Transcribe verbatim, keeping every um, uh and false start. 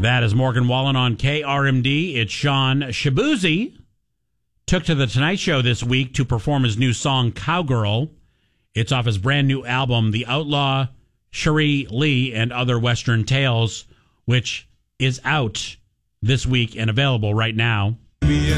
That is Morgan Wallen on K R M D. It's Sean Shabuzi. Took to the Tonight Show this week to perform his new song, Cowgirl. It's off his brand new album, The Outlaw, Cherie Lee, and Other Western Tales, which is out this week and available right now.